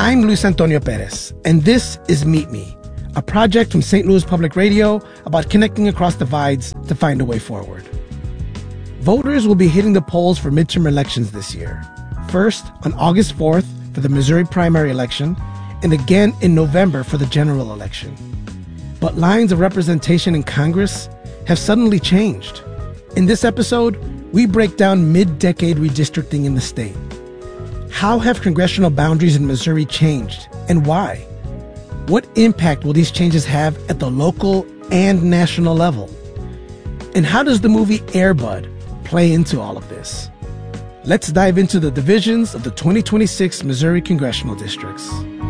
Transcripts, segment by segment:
I'm Luis Antonio Perez, and this is Meet Me, a project from St. Louis Public Radio about connecting across divides to find a way forward. Voters will be hitting the polls for midterm elections this year. First, on August 4th for the Missouri primary election, and again in November for the general election. But lines of representation in Congress have suddenly changed. In this episode, we break down mid-decade redistricting in the state. How have congressional boundaries in Missouri changed, and why? What impact will these changes have at the local and national level? And how does the movie Air Bud play into all of this? Let's dive into the divisions of the 2026 Missouri congressional districts.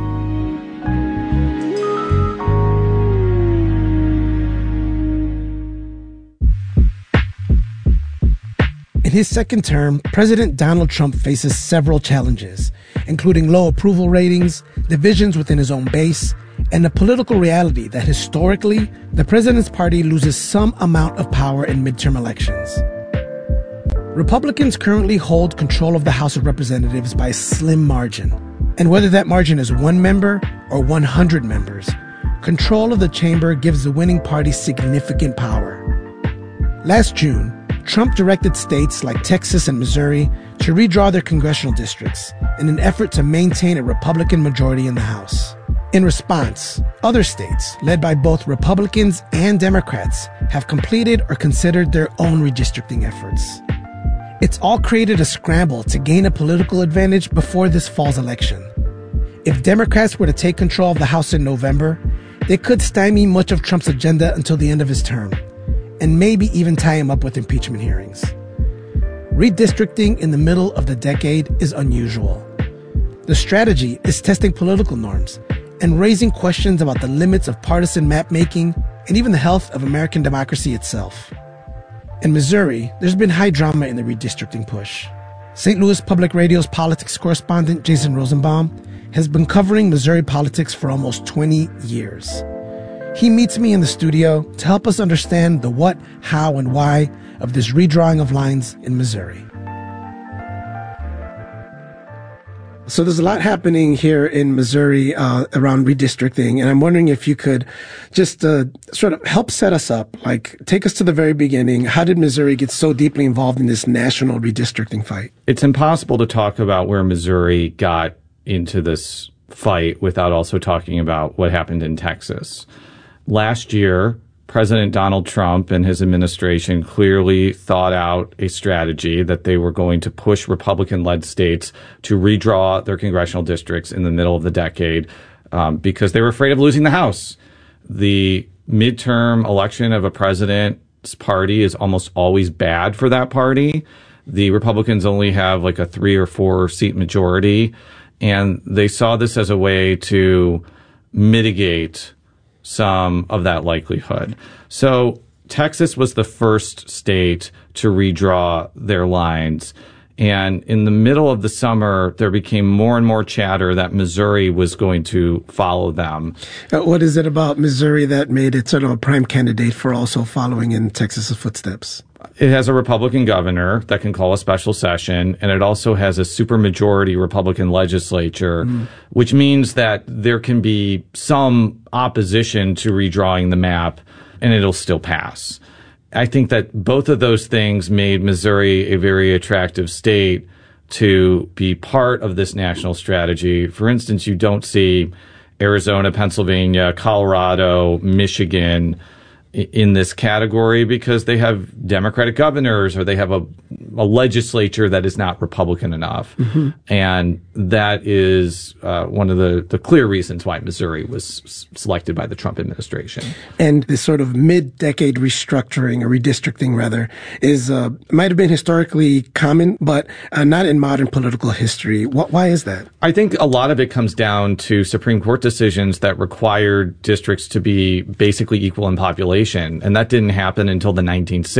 In his second term, President Donald Trump faces several challenges, including low approval ratings, divisions within his own base, and the political reality that historically, the president's party loses some amount of power in midterm elections. Republicans currently hold control of the House of Representatives by a slim margin. And whether that margin is 1 member or 100 members, control of the chamber gives the winning party significant power. Last June, Trump directed states like Texas and Missouri to redraw their congressional districts in an effort to maintain a Republican majority in the House. In response, other states, led by both Republicans and Democrats, have completed or considered their own redistricting efforts. It's all created a scramble to gain a political advantage before this fall's election. If Democrats were to take control of the House in November, they could stymie much of Trump's agenda until the end of his term, and maybe even tie him up with impeachment hearings. Redistricting in the middle of the decade is unusual. The strategy is testing political norms and raising questions about the limits of partisan map-making and even the health of American democracy itself. In Missouri, there's been high drama in the redistricting push. St. Louis Public Radio's politics correspondent Jason Rosenbaum has been covering Missouri politics for almost 20 years. He meets me in the studio to help us understand the what, how, and why of this redrawing of lines in Missouri. So there's a lot happening here in Missouri around redistricting, and I'm wondering if you could just sort of help set us up, like take us to the very beginning. How did Missouri get so deeply involved in this national redistricting fight? It's impossible to talk about where Missouri got into this fight without also talking about what happened in Texas. Last year, President Donald Trump and his administration clearly thought out a strategy that they were going to push Republican-led states to redraw their congressional districts in the middle of the decade because they were afraid of losing the House. The midterm election of a president's party is almost always bad for that party. The Republicans only have like a 3 or 4 seat majority, and they saw this as a way to mitigate some of that likelihood. So Texas was the first state to redraw their lines. And in the middle of the summer, there became more and more chatter that Missouri was going to follow them. What is it about Missouri that made it sort of a prime candidate for also following in Texas's footsteps? It has a Republican governor that can call a special session, and it also has a supermajority Republican legislature, which means that there can be some opposition to redrawing the map, and it'll still pass. I think that both of those things made Missouri a very attractive state to be part of this national strategy. For instance, you don't see Arizona, Pennsylvania, Colorado, Michigan in this category because they have Democratic governors or they have a legislature that is not Republican enough. Mm-hmm. And that is one of the clear reasons why Missouri was selected by the Trump administration. And this sort of mid-decade restructuring, or redistricting rather, is might have been historically common, but not in modern political history. Why is that? I think a lot of it comes down to Supreme Court decisions that required districts to be basically equal in population. And that didn't happen until the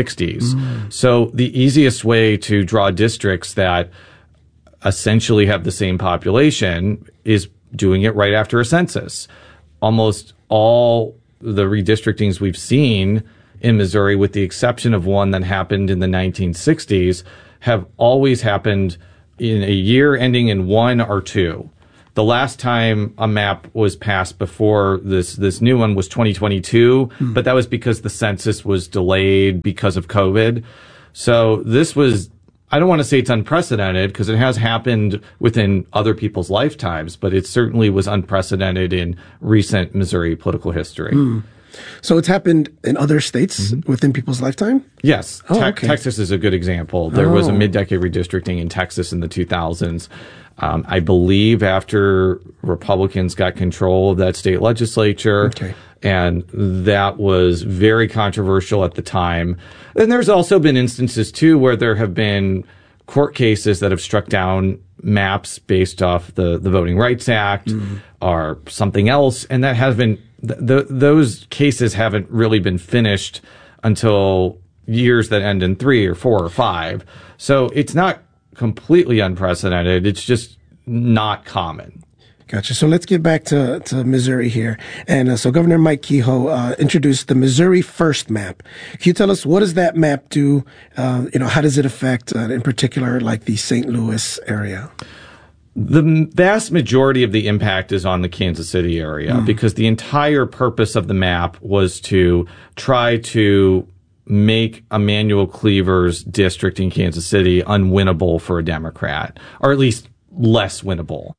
1960s. So the easiest way to draw districts that essentially have the same population is doing it right after a census. Almost all the redistrictings we've seen in Missouri, with the exception of one that happened in the 1960s, have always happened in a year ending in 1 or 2. The last time a map was passed before this new one was 2022, but that was because the census was delayed because of COVID. So this was, I don't want to say it's unprecedented because it has happened within other people's lifetimes, but it certainly was unprecedented in recent Missouri political history. So it's happened in other states within people's lifetime? Yes. Okay. Texas is a good example. There was a mid-decade redistricting in Texas in the 2000s. I believe after Republicans got control of that state legislature. Okay. And that was very controversial at the time. And there's also been instances, too, where there have been court cases that have struck down maps based off the Voting Rights Act or something else. And that has been, those cases haven't really been finished until years that end in 3 or 4 or 5. So it's not completely unprecedented. It's just not common. Gotcha. So let's get back to Missouri here. And so Governor Mike Kehoe introduced the Missouri First map. Can you tell us, what does that map do? How does it affect, in particular, like the St. Louis area? The vast majority of the impact is on the Kansas City area because the entire purpose of the map was to try to make Emanuel Cleaver's district in Kansas City unwinnable for a Democrat, or at least less winnable.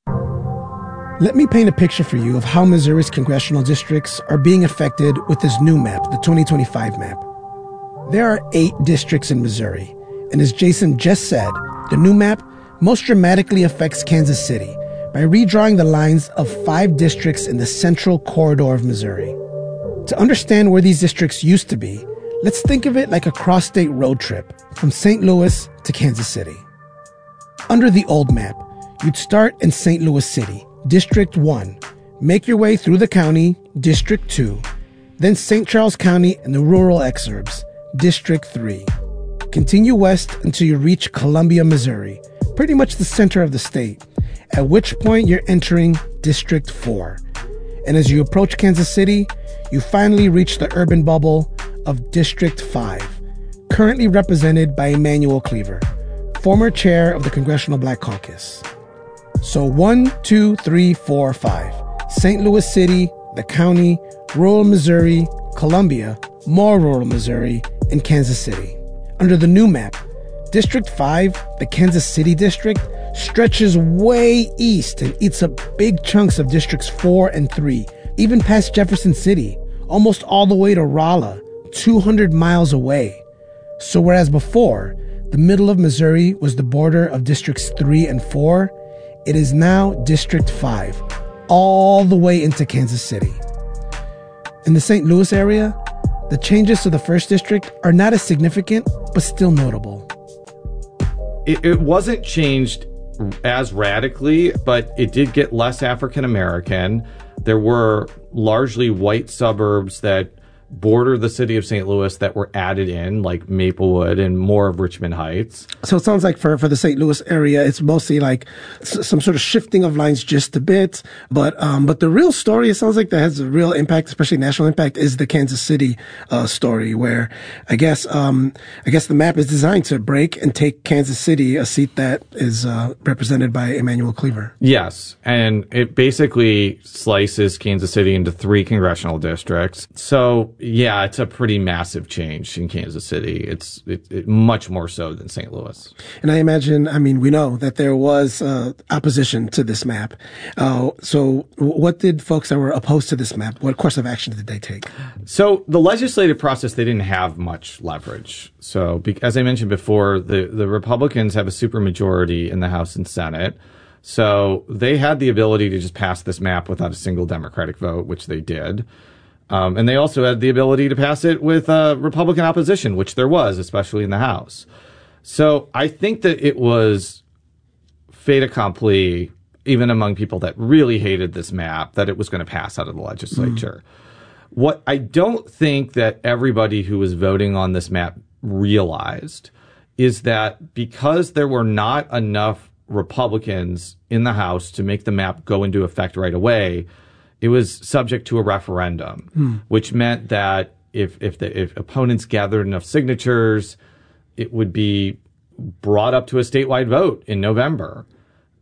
Let me paint a picture for you of how Missouri's congressional districts are being affected with this new map, the 2025 map. There are 8 districts in Missouri, and as Jason just said, the new map most dramatically affects Kansas City by redrawing the lines of 5 districts in the central corridor of Missouri. To understand where these districts used to be, let's think of it like a cross-state road trip from St. Louis to Kansas City. Under the old map, you'd start in St. Louis City, District 1, make your way through the county, District 2, then St. Charles County and the rural exurbs, District 3. Continue west until you reach Columbia, Missouri, pretty much the center of the state, at which point you're entering District 4. And as you approach Kansas City, you finally reach the urban bubble of District 5, currently represented by Emanuel Cleaver, former chair of the Congressional Black Caucus. So 1, 2, 3, 4, 5. St. Louis City, the county, rural Missouri, Columbia, more rural Missouri, and Kansas City. Under the new map, District 5, the Kansas City district, stretches way east and eats up big chunks of Districts 4 and 3, even past Jefferson City, almost all the way to Rolla, 200 miles away. So whereas before, the middle of Missouri was the border of Districts 3 and 4, it is now District 5, all the way into Kansas City. In the St. Louis area, the changes to the 1st District are not as significant, but still notable. It wasn't changed as radically, but it did get less African American. There were largely white suburbs that border the city of St. Louis that were added in, like Maplewood and more of Richmond Heights. So it sounds like for the St. Louis area, it's mostly like some sort of shifting of lines just a bit. But the real story, it sounds like that has a real impact, especially national impact, is the Kansas City story, where I guess the map is designed to break and take Kansas City, a seat that is represented by Emanuel Cleaver. Yes, and it basically slices Kansas City into 3 congressional districts. So yeah, it's a pretty massive change in Kansas City. It's much more so than St. Louis. And I imagine, we know that there was opposition to this map. So what did folks that were opposed to this map, what course of action did they take? So the legislative process, they didn't have much leverage. So as I mentioned before, the Republicans have a supermajority in the House and Senate. So they had the ability to just pass this map without a single Democratic vote, which they did. And they also had the ability to pass it with Republican opposition, which there was, especially in the House. So I think that it was fait accompli, even among people that really hated this map, that it was going to pass out of the legislature. What I don't think that everybody who was voting on this map realized is that because there were not enough Republicans in the House to make the map go into effect right away, it was subject to a referendum, which meant that if opponents gathered enough signatures, it would be brought up to a statewide vote in November.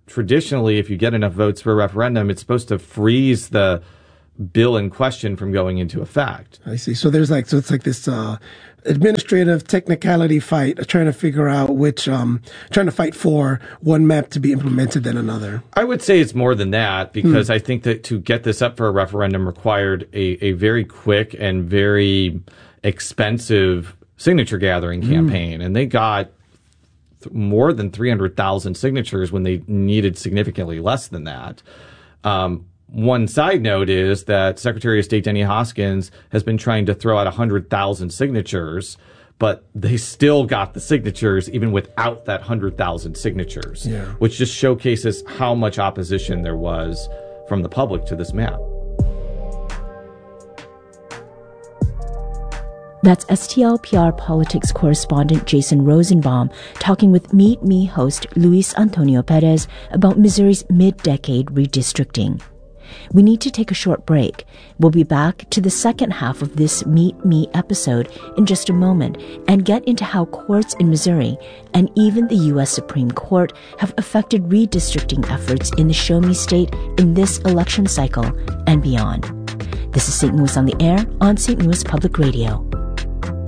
traditionally, if you get enough votes for a referendum, it's supposed to freeze the bill in question from going into effect. I see. So it's like this administrative technicality fight, trying to figure out trying to fight for one map to be implemented than another. I would say it's more than that, because I think that to get this up for a referendum required a very quick and very expensive signature gathering campaign. And they got more than 300,000 signatures when they needed significantly less than that. One side note is that Secretary of State Denny Hoskins has been trying to throw out 100,000 signatures, but they still got the signatures even without that 100,000 signatures, which just showcases how much opposition there was from the public to this map. That's STL PR politics correspondent Jason Rosenbaum talking with Meet Me host Luis Antonio Perez about Missouri's mid-decade redistricting. We need to take a short break. We'll be back to the second half of this Meet Me episode in just a moment and get into how courts in Missouri and even the U.S. Supreme Court have affected redistricting efforts in the Show Me State in this election cycle and beyond. This is St. Louis on the Air on St. Louis Public Radio.